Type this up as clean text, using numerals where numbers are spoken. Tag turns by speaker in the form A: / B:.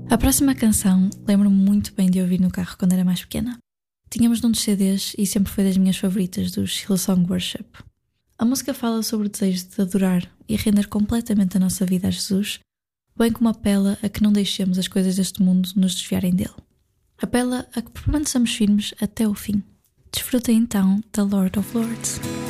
A: A próxima canção lembro-me muito bem de ouvir no carro quando era mais pequena. Tínhamos num dos CDs e sempre foi das minhas favoritas, dos Hillsong Worship. A música fala sobre o desejo de adorar e render completamente a nossa vida a Jesus, bem como apela a que não deixemos as coisas deste mundo nos desviarem dele. Apela a que permaneçamos firmes até o fim. Desfrutem então da Lord of Lords.